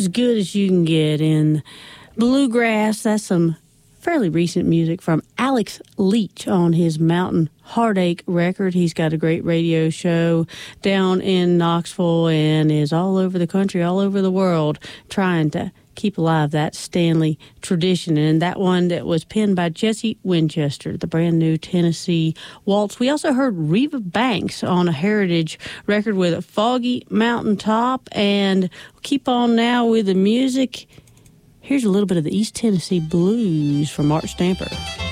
as good as you can get in bluegrass. That's some fairly recent music from Alex Leach on his Mountain Heartache record. He's got a great radio show down in Knoxville and is all over the country, all over the world, trying to keep alive that Stanley tradition. And that one that was penned by Jesse Winchester, the brand new Tennessee Waltz. We also heard Reva Banks on a Heritage record with a Foggy Mountaintop. And we'll keep on now with the music. Here's a little bit of the East Tennessee Blues from Art Stamper.